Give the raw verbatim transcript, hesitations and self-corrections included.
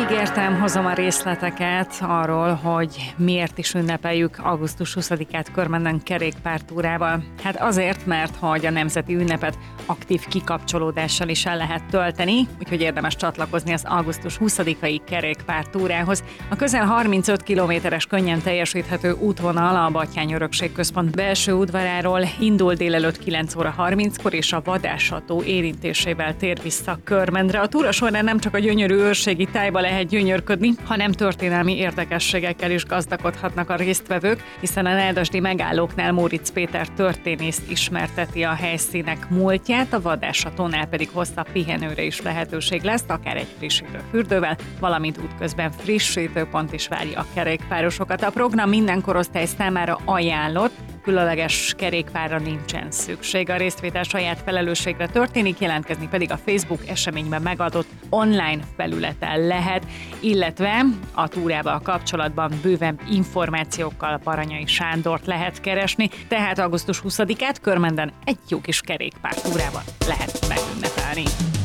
ígértem, hozom a részleteket arról, hogy miért is ünnepeljük augusztus huszadikát Körmenden kerékpártúrával. Hát azért, mert hogy a nemzeti ünnepet aktív kikapcsolódással is el lehet tölteni, úgyhogy érdemes csatlakozni az augusztus huszadikai kerékpártúrához. A közel harmincöt kilométeres könnyen teljesíthető útvonal a Batthyány Örökségközpont belső udvaráról indul délelőtt kilenc óra harminckor, és a Vadászató érintésével tér vissza Körmendre. A túra során nem csak a gyönyörű őrségi tájba lehet gyönyörködni, hanem történelmi érdekességekkel is gazdagodhatnak a résztvevők, hiszen a náldasdi megállóknál Móricz Péter történész ismerteti a helyszínek múltját, a Vadássatónál pedig hosszabb pihenőre is lehetőség lesz, akár egy frissítő fürdővel, valamint útközben frissítőpont is várja a kerékpárosokat. A program minden korosztály számára ajánlott, különleges kerékpárra nincsen szükség. A részvétel saját felelősségre történik, jelentkezni pedig a Facebook eseményben megadott online felületen lehet, illetve a túrával kapcsolatban bővebb információkkal Baranyai Sándort lehet keresni, tehát augusztus huszadikát Körmenden egy jó kis kerékpártúrával lehet megünnepelni.